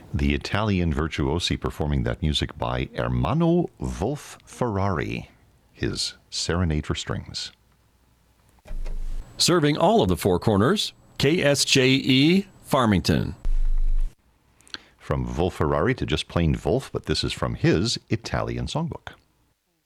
The Italian virtuosi performing that music by Ermanno Wolf Ferrari, his Serenade for Strings. Serving all of the Four Corners, KSJE Farmington. From Wolf Ferrari to just plain Wolf, but this is from his Italian songbook.